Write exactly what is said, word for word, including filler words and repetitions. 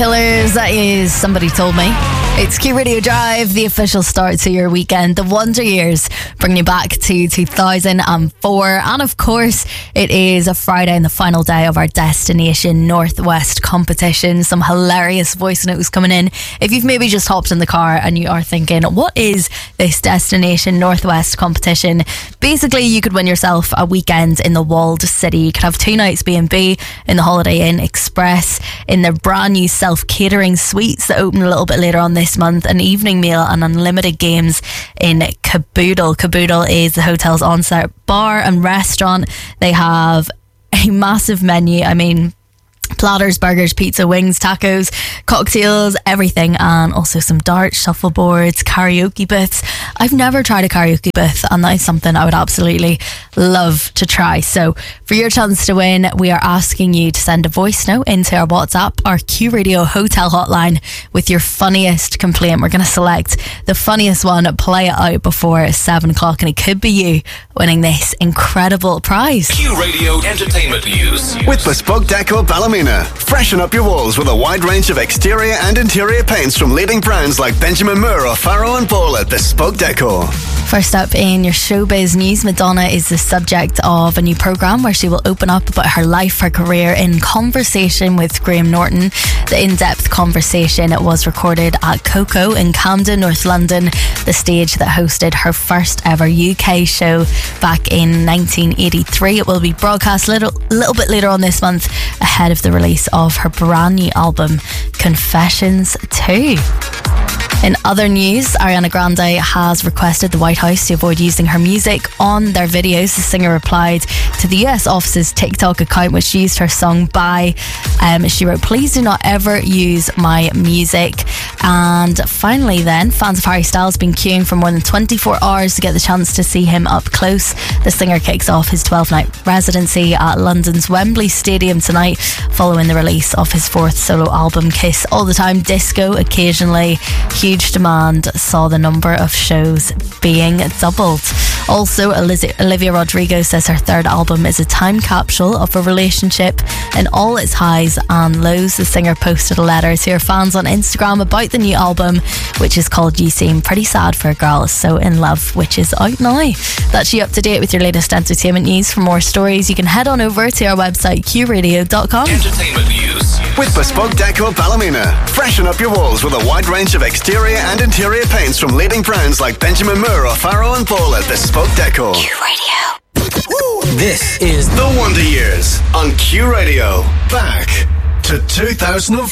Killers, that is Somebody Told Me. It's Q Radio Drive, the official start to your weekend. The Wonder Years bring you back to two thousand four. And of course, it is a Friday and the final day of our Destination Northwest competition. Some hilarious voice notes coming in. If you've maybe just hopped in the car and you are thinking, what is this Destination Northwest competition? Basically, you could win yourself a weekend in the walled city. You could have two nights B and B in the Holiday Inn Express, in their brand new self-catering suites that open a little bit later on this month, an evening meal and unlimited games in Caboodle. Caboodle is the hotel's on-site bar and restaurant. They have a massive menu. I mean, platters, burgers, pizza, wings, tacos, cocktails, everything, and also some darts, shuffleboards, karaoke booths. I've never tried a karaoke booth, and that is something I would absolutely love to try. So for your chance to win, we are asking you to send a voice note into our WhatsApp, our Q Radio hotel hotline, with your funniest complaint. We're going to select the funniest one, play it out before seven o'clock, and it could be you winning this incredible prize. Q Radio Entertainment News with Bespoke Deco Ballymena. Freshen up your walls with a wide range of exterior and interior paints from leading brands like Benjamin Moore or Farrow and Ball at Bespoke Deco. First up in your showbiz news, Madonna is the subject of a new programme where she will open up about her life, her career in conversation with Graham Norton. The in-depth conversation was recorded at Coco in Camden, North London, the stage that hosted her first ever U K show back in nineteen eighty-three. It will be broadcast a little, little bit later on this month, ahead of the release of her brand new album, Confessions two. In other news, Ariana Grande has requested the White House to avoid using her music on their videos. The singer replied to the U S office's TikTok account, which used her song Bye. Um, she wrote, "Please do not ever use my music." And finally then, fans of Harry Styles have been queuing for more than twenty-four hours to get the chance to see him up close. The singer kicks off his twelve-night residency at London's Wembley Stadium tonight, following the release of his fourth solo album, Kiss All the Time, Disco Occasionally. Huge demand saw the number of shows being doubled. Also, Olivia Rodrigo says her third album is a time capsule of a relationship in all its highs and lows. The singer posted a letter to her fans on Instagram about the new album, which is called You Seem Pretty Sad for a Girl So In Love, which is out now. That's you up to date with your latest entertainment news. For more stories, you can head on over to our website, q radio dot com. Entertainment news with Bespoke Deco Ballymena. Freshen up your walls with a wide range of exterior and interior paints from leading brands like Benjamin Moore or Farrow and Ball at Bespoke Deco. Q Radio. This is The Wonder Years on Q Radio. Back to two thousand four.